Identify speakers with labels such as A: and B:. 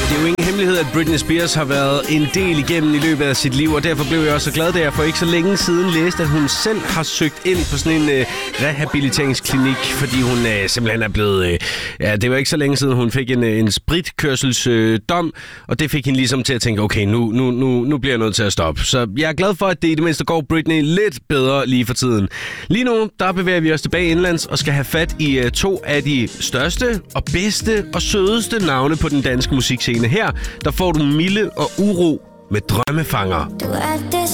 A: Det er jo ingen hemmelighed, at Britney Spears har været en del igennem i løbet af sit liv, og derfor blev jeg også så glad, da jeg for ikke så længe siden læste, at hun selv har søgt ind på sådan en rehabiliteringsklinik, fordi hun simpelthen er blevet... det var ikke så længe siden, hun fik en spritkørselsdom, og det fik hende ligesom til at tænke, okay, nu bliver jeg nødt til at stoppe. Så jeg er glad for, at det i det mindste går Britney lidt bedre lige for tiden. Lige nu, der bevæger vi os tilbage indlands og skal have fat i to af de største og bedste og sødeste navne på den danske musikscene. Her, der får du Mille og Uro med Drømmefanger.
B: Du er det